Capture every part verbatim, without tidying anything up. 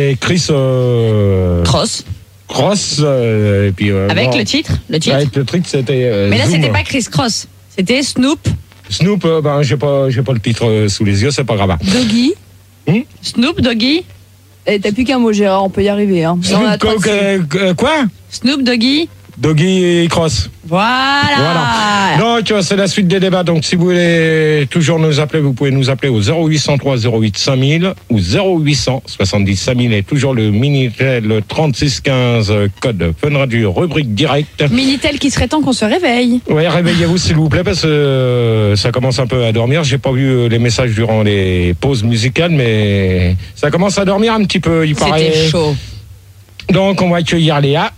c'était Chris euh, Cross. Cross. Euh, et puis, euh, Avec bon, le titre, le titre. Avec le truc, c'était. Euh, Mais là, Zoom. c'était pas Chris Cross. C'était Snoop. Snoop, euh, ben, j'ai pas, j'ai pas le titre euh, sous les yeux, c'est pas grave. Doggy. Hmm Snoop Doggy. Eh, t'as plus qu'un mot, Gérard, on peut y arriver. Hein. Snoop, On a trois co- dessus. euh, quoi Snoop Doggy. Doggy et Cross. Voilà. Voilà. Donc, c'est la suite des débats. Donc, si vous voulez toujours nous appeler, vous pouvez nous appeler au zéro huit cent trois zéro huit cinq mille ou zéro huit cent soixante-dix cinq mille et toujours le Minitel trente-six quinze, code Fun Radio, rubrique direct. Minitel qui serait temps qu'on se réveille. Oui, réveillez-vous s'il vous plaît parce que euh, ça commence un peu à dormir. J'ai pas vu les messages durant les pauses musicales, mais ça commence à dormir un petit peu, il paraît. C'était chaud. Donc, on va accueillir Léa.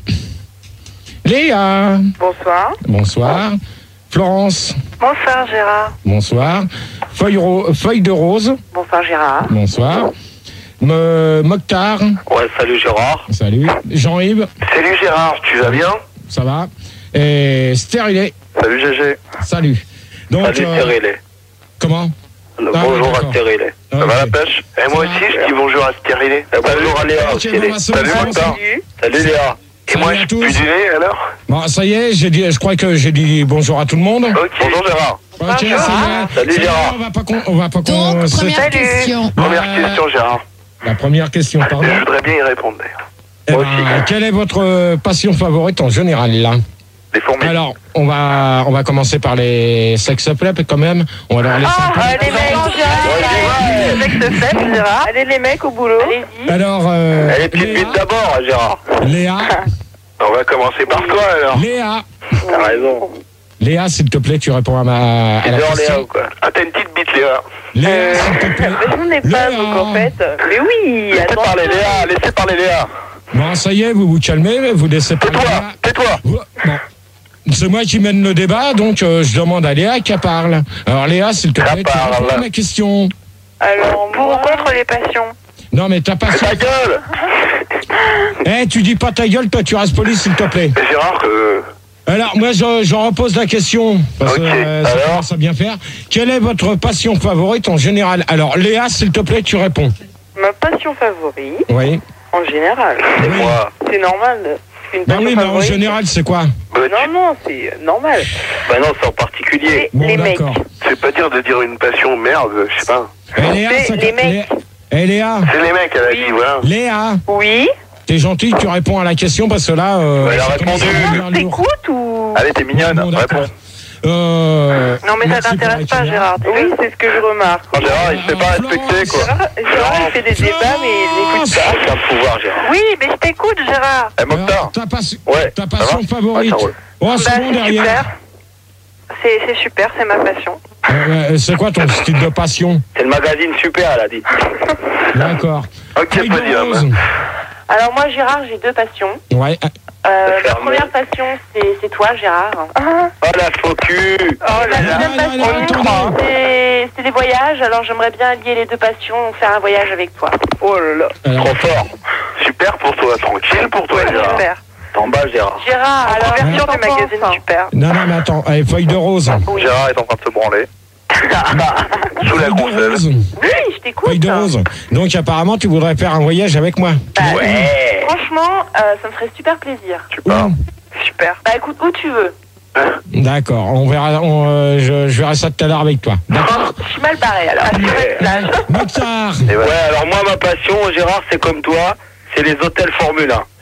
Léa. Bonsoir. Bonsoir. Florence. Bonsoir Gérard. Bonsoir. Feuille, ro- feuille de rose. Bonsoir Gérard. Bonsoir. Me- Mokhtar. Ouais, salut Gérard. Salut. Jean-Yves. Salut Gérard, tu vas bien? Ça va. Et Stérilé. Salut G G. Salut. Donc, Salut euh, Stérilé. comment Euh, Ah, bonjour d'accord. à Stérilé. Ah, Ça va ok. la pêche? Et moi Ça aussi, va. je dis bonjour à Stérilé. Et bonjour à Léa Ok, aussi. bon, Léa. bah, c'est Salut bon, Mokhtar. Salut. Salut Léa. Et Salut moi, à je tous. peux dîner alors? Bon, ça y est, j'ai dit, je crois que j'ai dit bonjour à tout le monde. Ok. Bonjour Gérard. Ok, c'est Gérard. bien. Salut, Ça y est, Gérard. On va pas con- on va pas Donc, con- se- première Salut. question. Première Euh, question Gérard. La première question, pardon. Je voudrais bien y répondre d'ailleurs. Eh moi ben, aussi. quelle est votre euh, passion favorite en général là? Les fourmis. Alors, on va on va commencer par les sex play quand même. On va leur laisser un peu. Ah, les mecs, Gérard. Les mecs se fêtent, Gérard. Allez les mecs au boulot. Allez-y. Alors, euh, Elle est petite Léa, vite d'abord, Gérard. Léa, On va commencer par toi alors. Léa, T'as raison. Léa, s'il te plaît, tu réponds à ma à T'es la genre Léa question. ou quoi? Ah, t'as une petite bite Léa. Léa, s'il te plaît. Mais j'en ai pas, Léa. donc en fait. Mais oui, Laissez attends. parler Léa, laissez parler Léa. Bon, ça y est, vous vous calmez, vous laissez parler. Tais-toi, Léa. tais-toi. Vous- Bon. C'est moi qui mène le débat, donc euh, je demande à Léa qu'elle parle. Alors Léa, s'il te Elle plaît, tu parle. réponds à ma question. Alors, pour ou contre les passions? Non, mais ta Mais passion. ta gueule. Eh, tu dis pas ta gueule, toi, tu restes poli, s'il te plaît. Mais Gérard, euh, Alors, moi, je, je repose la question, parce que Ok, euh, ça alors commence à bien faire. Quelle est votre passion favorite en général? Alors, Léa, s'il te plaît, tu réponds. Ma passion favorite, Oui. en général, c'est Oui. moi. c'est normal. Une Ben passion oui, mais en favorite. général, c'est quoi? Bah, tu- Non, non, c'est normal. bah non, c'est en particulier. Bon, les mecs. d'accord. C'est pas dire de dire une passion, merde, je sais pas. Eh, Léa, C'est ça- les mecs. Léa- Eh, Léa, C'est les mecs, elle a Oui. dit, voilà. Léa, Oui. t'es gentil, tu réponds à la question, parce que là... Euh, Ouais, elle a ça commence à répondu. devenir lourd. T'écoutes ou... Allez, t'es mignonne, Bon, d'accord. réponds. Euh, Non, mais ça merci pour t'intéresse la pas, question. Gérard. Oui, c'est ce que je remarque. Oh, Gérard, il se fait pas Florence. respecter, quoi. Gérard, Gérard, il fait des débats, mais il n'écoute pas. C'est un pouvoir, Gérard. Oui, mais je t'écoute, Gérard. Eh, Alors, Mokhtar. ta, pas- Ouais, ta ça passion va favorite. Ouais, ça roule. Oh, c'est Bah, bon c'est derrière. super. C'est c'est super, c'est ma passion. Euh, c'est quoi ton style de passion? C'est le magazine super, elle a dit. D'accord. Ok, Feuille de podium. rose. Alors moi, Gérard, j'ai deux passions. Ouais. Euh, la Fermé. première passion, c'est c'est toi, Gérard. Oh, la faux cul. Oh là la deuxième là, passion, là, attendez. c'est c'est des voyages. Alors j'aimerais bien lier les deux passions, faire un voyage avec toi. Oh là là. Alors, Trop fort. Super pour toi, tranquille pour toi, Gérard. Super. T'en bas, Gérard. Gérard, à la couverture Ouais. du magazine Super. non, non, mais attends. Allez, feuille de rose. Oui, Gérard est en train de se branler. Sous la Feuille de gonzelle. rose. oui je t'écoute. Feuille de rose. Donc, apparemment, tu voudrais faire un voyage avec moi. Bah, Ouais. franchement, euh, ça me ferait super plaisir. Tu pars. Où? Super. Bah écoute, où tu veux. D'accord. On verra. On, euh, je, je verrai ça tout à l'heure avec toi. D'accord. Je suis mal barré alors. Mokhtar. Et ouais, alors moi, ma passion, Gérard, c'est comme toi, c'est les hôtels Formule un.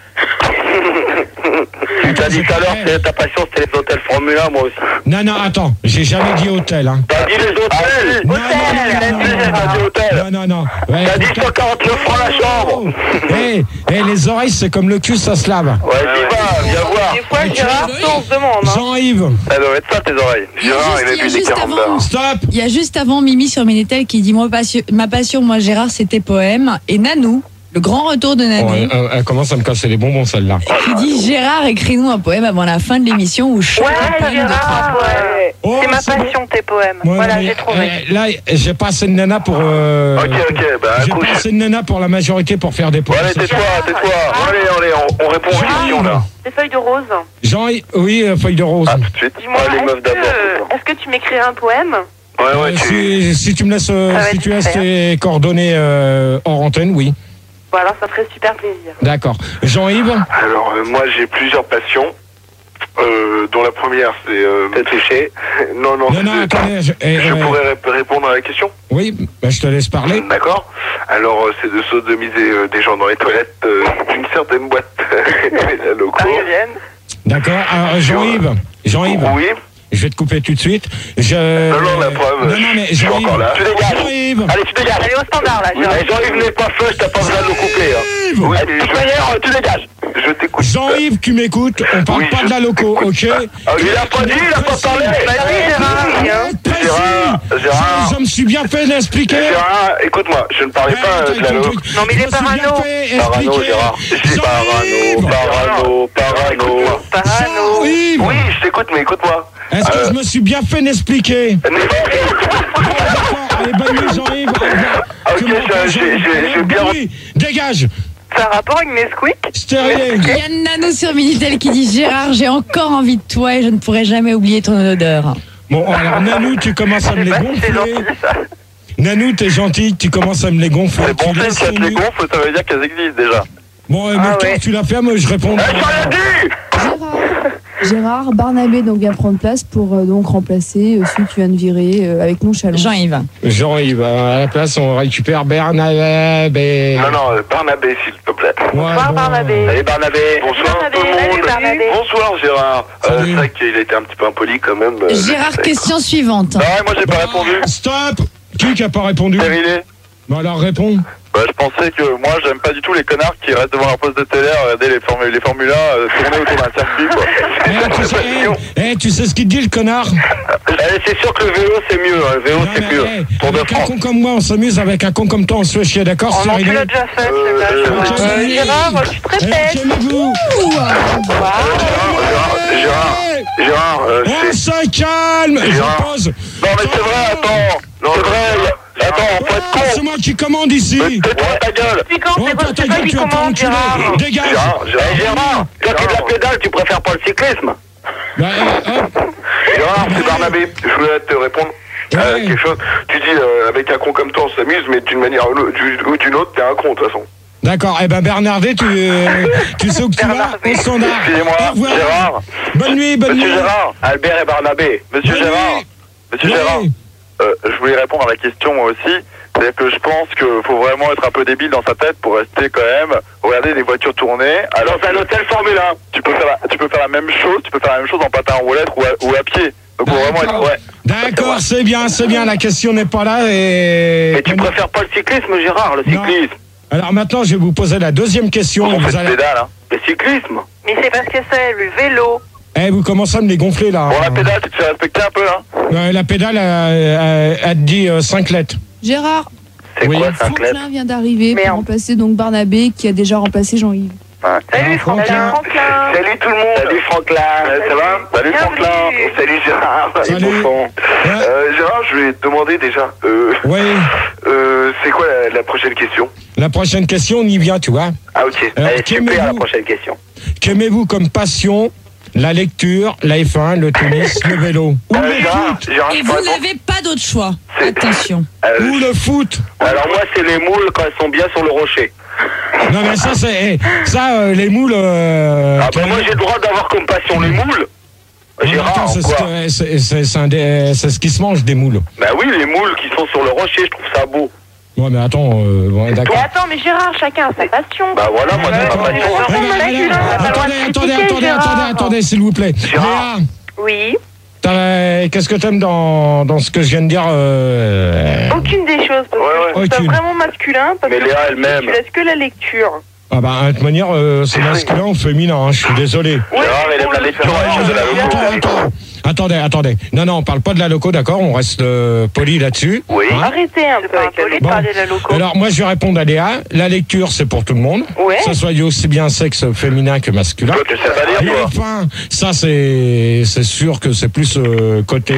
Tu t'as dit tout à l'heure, c'est ta passion, c'était les hôtels Formule un, moi aussi. Non, non, attends. J'ai jamais dit hôtel. Hein. T'as dit les hôtels. Non, non, T'as non, dit, non, t'as dit hôtel. non, non, non. Ouais, T'as dit hôtel. cent quarante-neuf francs la chambre. Eh, eh, les oreilles, c'est comme le cul, ça se lave. Ouais, dis va, viens voir. Des fois, Ouais, Gérard, tu- on se demande. Hein. Jean-Yves. Ça doit être ça, tes oreilles. Il y a Gérard, juste- il a il y a bu des juste carambars. avant- Stop. Il y a juste avant Mimi sur Minitel qui dit moi, passion- ma passion, moi Gérard, c'était poème. Et Nanou, le grand retour de Nanou, Ouais, elle, elle commence à me casser les bonbons, celle-là. qui dit Gérard, écris-nous un poème avant la fin de l'émission où chaque Ouais, poème de Gérard, trois- ouais. Oh, c'est ma c'est bon. passion, tes poèmes. Ouais, voilà, mais, j'ai trouvé. eh, là, j'ai pas assez de nana pour. Euh, Ok, ok, bah j'ai couche. pas assez de nana pour la majorité pour faire des Bon, poèmes. allez, tais-toi, tais-toi. Bon, allez, allez, on, on répond aux questions, là. Des feuilles de rose. Jean, oui, euh, feuille de rose. Ah, tout de suite. Dis-moi, Ah, les meufs est-ce d'abord. que, est-ce que tu m'écrirais un poème? Ouais, ouais, Euh, tu... si, si tu me laisses, euh, Ça va si être tu laisses super. tes coordonnées euh, hors antenne, oui. Bon, alors ça ferait super plaisir. D'accord. Jean-Yves? Alors, euh, moi, j'ai plusieurs passions. Euh, dont la première, c'est... Euh... T'as touché? Non, non. Non, non, attendez. Je, eh, je euh, pourrais ré- répondre à la question? Oui, bah, je te laisse parler. D'accord. Alors, euh, c'est de sodomiser euh, des gens dans les toilettes euh, d'une certaine boîte la loco. Parisienne. D'accord. Alors, Jean-Yves, Jean-Yves, Oui. je vais te couper tout de suite. Je... Non, non, la preuve. Non, non, mais je suis Jean-Yves. encore là. Tu dégages. Jean-Yves. Allez, tu dégages. Allez, au standard, là. Oui, Jean. mais Jean-Yves n'est pas feu, t'as pas besoin de le couper. Hein. Jean-Yves. Oui, allez, je... D'ailleurs, tu dégages. Je t'écoute. Jean-Yves, tu m'écoutes, on parle Oui, pas je de la loco, ok? Ah, il a pas dit, il a pas parlé. Vas-y, Gérard. Hein. Précis. Gérard, Gérard. Je, je me suis bien fait d'expliquer. Gérard, écoute-moi, je ne parlais pas euh, de la loco. Non, mais il est parano. Parano, Gérard. Je dis parano, parano, parano. Parano. Jean-Yves. Oui, je t'écoute, mais écoute-moi. Est-ce que Euh. je me suis bien fait d'expliquer? D'accord, allez, bonne nuit, Jean-Yves. Au revoir. Ok, Tu m'entends, j'ai- j'ai- Jean-Yves? j'ai- j'ai bien- Bonne nuit. Dégage. Ça a rapport avec Nesquik? Stérilé. Il y a Nanou sur Minitel qui dit Gérard, j'ai encore envie de toi et je ne pourrai jamais oublier ton odeur. Bon, alors, Nanou, tu commences à me les C'est gonfler. gentil, ça. Nanou, t'es gentil, tu commences à me les gonfler. C'est bon Tu signe laisses qu'elles les tomber. gonfles, ça veut dire qu'elles existent déjà. Bon, euh, Ah mais quand ouais. tu l'as fait, moi, je réponds. Eh, je t'en ai dit. Gérard, Gérard, Barnabé donc vient prendre place pour euh, donc remplacer euh, celui que tu viens de virer euh, avec nonchalance. Jean-Yves. Jean-Yves, à la place, on récupère Bernabé. Non, non, euh, Barnabé, s'il te plaît. Ouais, Bonsoir, bon. Barnabé. Salut Barnabé. Bonsoir Barnabé, tout le salut, monde. Barnabé. Bonsoir Gérard. Euh, Salut. c'est vrai qu'il a été un petit peu impoli quand même. euh, Gérard, je sais. question suivante. Ah ouais, moi j'ai pas Bah, répondu. Stop. Qui qui a pas répondu? Stérilé. Bon, alors, réponds. Bah, je pensais que moi j'aime pas du tout les connards qui restent devant leur poste de télé à regarder les, formules, les formules un euh, tourner autour d'un circuit quoi. Eh, tu, sais, eh, eh, tu sais ce qu'il te dit, le connard? Eh, c'est sûr que le vélo c'est mieux, hein. Le vélo Non, c'est mais, mieux. eh, Tour de avec un France. con comme moi, on s'amuse. Avec un con comme toi, on se fait chier, d'accord? Oh non, tu Stérilé. l'as déjà fait, Euh, c'est euh, dommage. euh, Euh, Gérard, tu te Eh, répètes. calmez-vous. Gérard, Gérard, Eh, Gérard, euh, on c'est... se calme. Je Gérard. pose. Non mais c'est vrai, attends. Non, c'est vrai. Attends, faut Oh, être c'est con. moi qui commande ici. Mais tais-toi ta gueule. Depuis quand Oh, c'est toi, pas ta c'est pas gueule, lui tu vas pas commande, enculer. Gérard? Dégage. Gérard, Gérard, Eh, Gérard, toi qui es de la pédale, tu préfères pas le cyclisme? Bah, eh, hop. Gérard, c'est Barnabé. Je voulais te répondre à Ouais. quelque chose. Tu dis, euh, avec un con comme toi, on s'amuse, mais d'une manière ou d'une- ou d'une autre, t'es un con, de toute façon. D'accord. Eh ben, Bernardé, tu, euh, tu sais où que tu vas? Bernardé. Au standard. Excusez-moi, Au revoir. Gérard. Bonne nuit, bonne Monsieur nuit. Gérard, Albert et Barnabé. Monsieur Bonne Gérard, nuit. Monsieur Oui. Gérard, euh, je voulais répondre à la question moi aussi. C'est-à-dire que je pense qu'il faut vraiment être un peu débile dans sa tête pour rester quand même, regarder des voitures tourner. Alors c'est un hôtel Formule un. Tu peux faire la, tu peux faire la même chose, tu peux faire la même chose en patin à roulettes ou à, ou à pied. Donc faut vraiment être ouais. D'accord, c'est bien, c'est bien. La question n'est pas là et. Mais tu préfères pas le cyclisme, Gérard, le Non. cyclisme? Alors maintenant, je vais vous poser la deuxième question. On Vous fait de allez- pédale, hein. Le cyclisme? Mais c'est parce que c'est le vélo. Eh, vous commencez à me les gonfler là. Bon, la pédale, tu te fais respecter un peu, hein. Ouais, la pédale, elle, elle- elle te dit euh, cinq lettres. Gérard, C'est Oui. quoi, cinq lettres? Franklin vient d'arriver Merde. pour remplacer donc Barnabé qui a déjà remplacé Jean-Yves. Salut, Ah, Franklin. Franklin. Franklin. Salut tout le monde. Salut Franklin. Euh, ça va? Salut Bienvenue. Franklin. Salut Gérard. Salut. Et bouffon. Ouais. Euh, Gérard, je vais te demander déjà, euh, Oui. euh, c'est quoi la, la prochaine question? La prochaine question, on y vient, tu vois. Ah ok. Alors, Allez, super, la qu'aimez-vous prochaine question. qu'aimez-vous comme passion? La lecture, la F un, le tennis, le vélo. Ou Euh, le Gérard, foot. Gérard, Et je vous peux répondre? n'avez pas d'autre choix. C'est- Attention. Euh, Ou le foot. Alors moi, c'est les moules quand elles sont bien sur le rocher. Non mais ça c'est eh, ça euh, les moules. Euh, Ah ben moi, j'ai le droit d'avoir comme passion les moules. non, Gérard, attends, c'est ce quoi? que- c'est c'est- c'est un des- c'est ce qui se mange des moules. Bah oui, les moules qui sont sur le rocher, je trouve ça beau. Ouais mais attends, euh, bon, Mais d'accord. attends, mais Gérard, chacun a sa passion. Bah voilà, moi, c'est D'accord. ma passion. Ouais. Eh ben, Masculin, allez, t'as pas le droit de attendez, critiquer, attendez, attendez, Gérard. attendez, attendez, s'il vous plaît. Gérard. Léa, Oui. t'as- qu'est-ce que t'aimes dans, dans ce que je viens de dire euh... Aucune des choses. Parce Ouais, que je trouve ça aucune. vraiment masculin. Parce Mais que Léa tu- elle-même. Tu laisses que la lecture. Ah bah de toute manière, euh, c'est masculin ou féminin, hein, je suis désolé. Ouais, Gérard, mais il aime pour la le- lecture, elle chose de la loco. Attends, attends. Attendez, attendez. Non, non, on parle pas de la loco, d'accord? On reste euh, poli là-dessus. Oui. Hein? Arrêtez un peu avec la Bon. parler de la loco. Alors moi je vais répondre à Léa. La lecture c'est pour tout le monde. Ouais. Que ce soit aussi bien sexe féminin que masculin. Toi, tu sais pas lire, Et toi. enfin, ça c'est c'est sûr que c'est plus euh, côté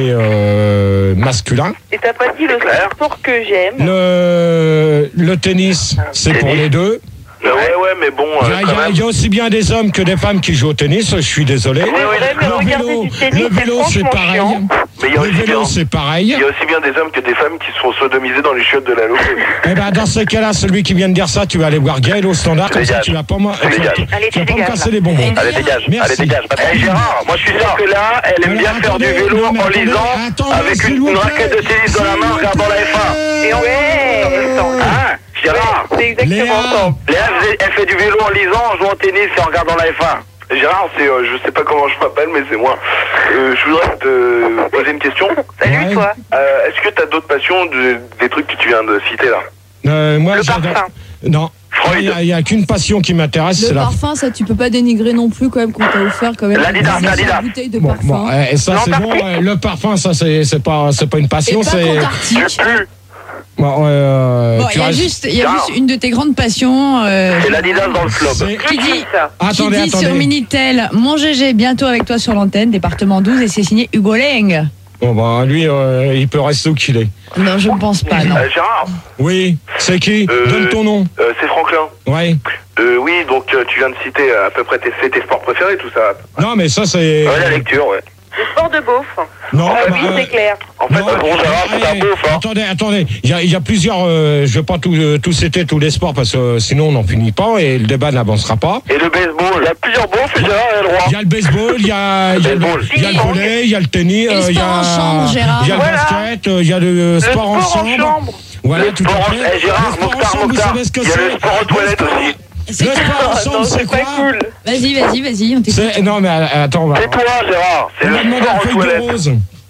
euh, masculin. Et t'as pas dit le clair. sport que j'aime. Le le tennis c'est pour Tennis. les deux. Ouais, ouais, mais bon, Il y, euh, a- il y quand a- même. il y a aussi bien des hommes que des femmes qui jouent au tennis, je suis désolé. Oui, oui, mais le regarder vélo, du tennis, le c'est vélo c'est franchement pareil. chiant. Mais il y a Le aussi vélo bien, c'est pareil. il y a aussi bien des hommes que des femmes qui se font sodomiser dans les chiottes de la loge. Eh ben dans ce cas-là, celui qui vient de dire ça, tu vas aller voir Gaël au standard, comme ça Dégage. tu vas pas moi, tu vas, Dégage. tu Allez, vas tu pas me dégages, casser là. les bonbons. Allez, dégage, Merci. allez, dégage. Eh, Gérard, moi je suis sûr que là, elle aime Alors, bien faire du attendez, vélo non, mais en attendez, lisant, attendez, avec s'il une, vous une plaît. raquette de tennis dans la S'il main, vous regardant la F un. Et on ouais, en même temps. Hein, Gérard, C'est exactement Léa. ça. Léa, elle- elle fait du vélo en lisant, en jouant au tennis et en regardant la F un. Gérard, c'est, euh, je sais pas comment je m'appelle, mais c'est moi. Euh, je voudrais te poser une question. Salut, Ouais. toi. Euh, est-ce que t'as d'autres passions, de- des trucs que tu viens de citer là? Euh, moi, Le j'adore- parfum. Non. Freud. Il y a- il y a, qu'une passion qui m'intéresse, Le c'est la. parfum, ça, tu peux pas dénigrer non plus, quand même, qu'on t'a offert, quand même. L'Adidas, une l'Adidas. bouteille de Bon, parfum. bon, eh, ça c'est bon. L'Antarctique. euh, Le parfum, ça c'est c'est pas c'est pas une Et passion, pas c'est. qu'Antarctique. Plus. Bon, euh, Bon, tu il y a restes- juste, il y a Gérard. juste une de tes grandes passions. euh, C'est l'Adidas dans le club. c'est- qui dit, ça. qui Attendez, dit sur attendez. Minitel, mon G G, bientôt avec toi sur l'antenne, département douze, et c'est signé Hugo Leng. Bon, bah, lui, euh, il peut rester où qu'il est. Non, je ne pense pas, non. Euh, Gérard, Oui, c'est qui Euh, Donne ton nom. euh, c'est Franklin. Ouais. Euh, oui, donc euh, tu viens de citer euh, à peu près tes, c'est tes sports préférés, tout ça. Non, mais ça c'est. Ouais, la lecture, ouais. Le sport de beauf. Non, Ah bah, oui, euh, c'est clair. En fait, non, euh, bon, Gérard, c'est un eh, beauf, hein. Attendez, attendez. Il y a, il y a plusieurs. Euh, je vais pas tout, euh, tout citer tous les sports parce que euh, sinon on n'en finit pas et le débat n'avancera pas. Et le baseball, il y a plusieurs beaufs et Gérard a le droit. Il y a le baseball, il y a, il y a, le, Baseball. il y a le volley, il y a le tennis, Et le euh, il y sport a, en chambre, Gérard. il y a le Voilà. basket, euh, il y a le sport, en Le sport en chambre. chambre. Voilà, Le tout sport à en... fait. Eh, Gérard, le sport en Mokhtar, chambre, vous Mokhtar, savez ce que il y a le c'est sport en toilette Le sport- aussi. C'est Le sport en Ah, chambre, non, c'est c'est quoi pas cool. Vas-y, vas-y, vas-y, on t'écoute. C'est- Non, mais euh, attends, on va. C'est toi, Gérard, c'est On le va demander sport à en Feuille de toilette. Rose.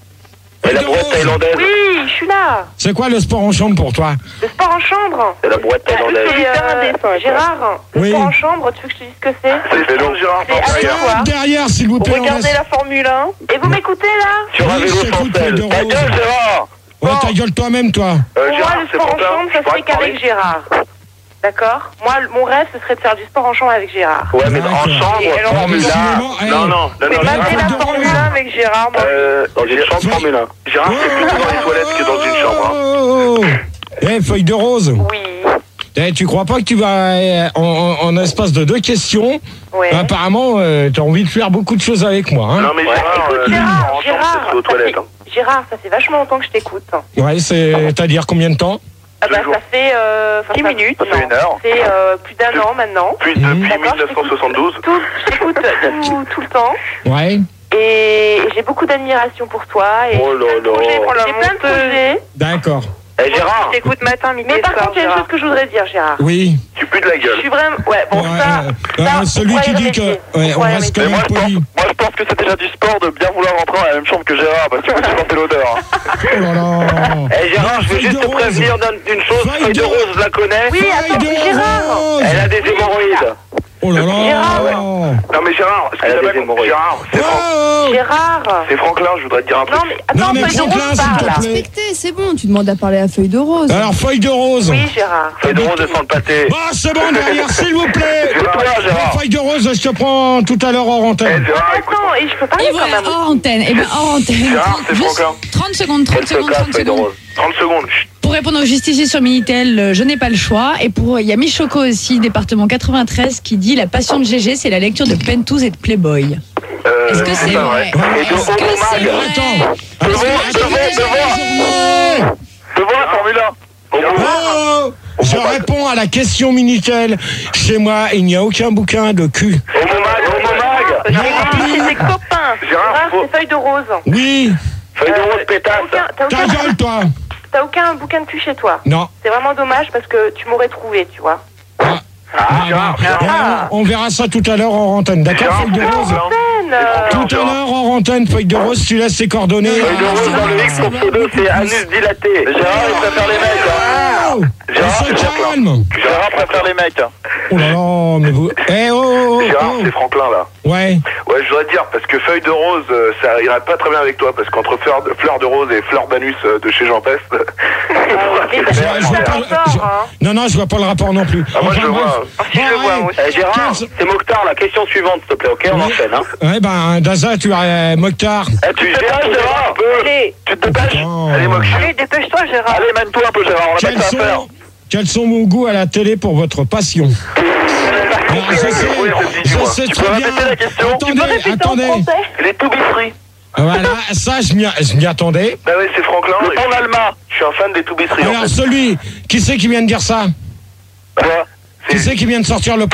Et Feuille la de brouette Rose. thaïlandaise. Oui, je suis là. C'est quoi le sport en chambre pour toi Le sport en chambre. Et la brouette C'est, thaïlandaise. euh, Gérard, le Oui. sport en chambre, tu veux que je te dise ce que c'est? C'est le vélo, Gérard, C'est par avec derrière. quoi? Derrière, s'il vous plaît. on Regardez laisse- la Formule un. Et vous m'écoutez là? Sur un Oui, vélo je sans t'écoute, selle. Feuille de Ta Rose. gueule, Gérard. Ouais, ta gueule toi-même, toi. Euh, Pour moi, Gérard, le c'est sport en Franklin. chambre, Je ça pourrais serait te parler. qu'avec Gérard. D'accord? Moi, le- mon rêve, ce serait de faire du sport en chambre avec Gérard. Ouais, mais en D'accord. chambre, Et alors, Formule excusez-moi, un. eh. Non, non, non, Mais non, bah, mater Feuille la de Formule Rose. un avec Gérard, moi. Euh, dans une chambre Feuille- Formule un. Gérard, c'est plutôt dans les toilettes que dans une chambre. hein. Oh, oh, oh. Eh, feuille de rose. Oui. Eh, tu crois pas que tu vas, euh, en, en, en espace de deux questions, Ouais. apparemment, euh, tu as envie de faire beaucoup de choses avec moi. Hein. Non, mais Ouais, Gérard, écoute, euh, Gérard, en chambre, Gérard, c'est aux ça fait, toilettes. hein. Gérard, ça fait vachement longtemps que je t'écoute. Ouais, c'est-à-dire combien de temps Ah bah, Deux jours. ça fait euh, enfin, Dix ça- minutes. Ça non, fait une heure. C'est euh, plus d'un an maintenant. Puis, Mhm. depuis D'accord, mille neuf cent soixante-douze. Tout, je t'écoute tout, tout le temps. Ouais, Et j'ai beaucoup d'admiration pour toi. Et Oh là j'ai plein de projets, là. j'ai plein de projets. d'accord. Eh, Gérard, Je t'écoute matin, midi. Mais par contre, il y a une chose que je voudrais dire, Gérard. Oui. tu pues de la Je gueule. suis vraiment. Ouais, bon, Ouais, ça. euh, ça, euh, celui on qui pourrait dit y que. réfléchir. Ouais, on pourrait y reste Mais quand moi même je, pense, poli. moi, je pense que c'est déjà du sport de bien vouloir rentrer dans la même chambre que Gérard, parce que tu peux supporter l'odeur. hein. Oh là là. Eh, Gérard, je veux Feuille juste de te rose. prévenir d'un- d'une chose. Feuille Feuille de de- rose, je la connais. Oui, attends, Feuille de Gérard. rose. Elle a des hémorroïdes. Oh là là. Gérard, ouais. Non mais Gérard, Elle a des excusez-moi, hémorroïdes. Gérard, c'est Fran- Oh. Gérard. c'est Franklin, je voudrais te dire un truc. Non, mais attends, Non, mais feuille de Franklin, rose, s'il parle. te plaît. Respecté, c'est bon, tu demandes à parler à Feuille de Rose. Alors, feuille de rose. Oui, Gérard. Feuille de rose et sans le pâté. Bah, c'est bon derrière, s'il vous plaît. C'est toi, Gérard. Feuille de rose, je te prends tout à l'heure en Eh, antenne. Gérard, écoute. Attends, et je peux parler Et quand voilà, même. hors antenne. Et bien, hors antenne. Gérard, c'est Juste Franklin. trente secondes, trente Elle se secondes, casse, trente feuille de secondes. rose. trente secondes. Chut. Pour répondre au justicier sur Minitel, euh, je n'ai pas le choix. Et pour, il y a Michoko aussi, département quatre-vingt-treize, qui dit la passion de G G, c'est la lecture de Penthouse et de Playboy. Euh, Est-ce que c'est pas vrai Et de Est-ce que Homo c'est Mag. vrai Attends. Devant, Est-ce que- devant, est-ce que- devant. Devant la Formule un. Homo Mag. Oh, je réponds à la question Minitel. Chez moi, il n'y a aucun bouquin de cul. Homo Mag, Homo Mag. J'ai dit, c'est tes copains. Gérard, Gérard, faut- c'est feuille de rose. Oui, Feuille de rose Euh, T'as pétasse. aucun, t'as ta aucun, gueule, toi. t'as aucun bouquin de cul chez toi. Non. C'est vraiment dommage parce que tu m'aurais trouvé, tu vois. Ah, Ah, Gérard, bah, Gérard. on, on verra ça tout à l'heure en antenne. D'accord, Gérard, feuille de c'est rose. Franklin. Peine, euh, Franklin. Tout à l'heure en antenne, feuille de rose, tu laisses tes coordonnées. Feuille de rose dans le X, son pseudo, c'est anus dilaté. Gérard, il préfère les mecs. hein. Oh, Gérard, on se c'est Franklin. calme. Gérard préfère les mecs. hein. Oh là là, mais vous. Eh oh, oh, oh, Gérard, oh. c'est Franklin là. Ouais. Ouais, je voudrais te dire, parce que Feuille de Rose, euh, ça irait pas très bien avec toi, parce qu'entre fleur de, fleur de rose et fleur d'anus euh, de chez Jean Peste. mais Je t'as vois- je pas vois de pas rapport, le- je- hein. Non, non, je vois pas le rapport non plus. Ah, moi, je Enfin, le bref. vois. Si, je le vois, moi aussi. Eh, Gérard, quinze- c'est Mokhtar, la question suivante, s'il te plaît, ok, on Oui. enchaîne. Hein. Ouais, ben, Daza, tu as euh, Mokhtar. Eh, tu te dépêches, Gérard, un peu. Allez, Tu te dépêches. Oh. Allez, Mokhtar. allez, dépêche-toi, Gérard. Allez, mène-toi un peu, Gérard, on a Quels pas que ça à faire. sont, Quels sont vos goûts à la télé pour votre passion? Alors, je sais, je sais Tu peux très bien. répéter la question? Attendez, attendez. Les toubisseries. Voilà, ça, je m'y je m'y attendais. Bah oui, c'est Franklin. Le pont d'Alma. Je suis un fan des toubisseries. Alors, celui, qui c'est qui vient de dire ça? Quoi? Qui c'est qui vient de sortir le